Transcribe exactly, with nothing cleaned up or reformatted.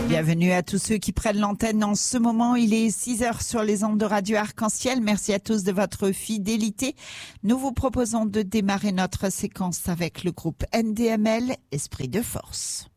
Bienvenue à tous ceux qui prennent l'antenne en ce moment. Il est six heures sur les ondes de Radio Arc-en-Ciel. Merci à tous de votre fidélité. Nous vous proposons de démarrer notre séquence avec le groupe N D M L, Esprit de Force.